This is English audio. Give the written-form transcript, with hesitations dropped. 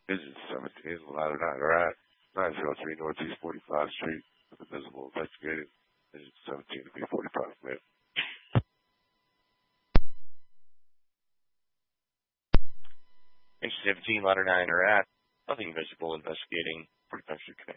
Vision 17, ladder 9, alright. 903 Northeast 45th Street, with a visible investigated. Vision 17 to be 45 minutes. Vision 17, ladder 9, alright. Nothing visible investigating 45th Street Connect.